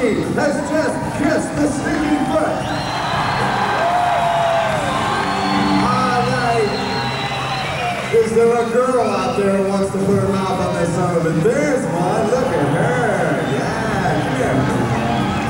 Johnny has just kissed the stinking foot. Alright. Is there a girl out there who wants to put her mouth on this son of a? There's one. Look at her. Yeah, come here.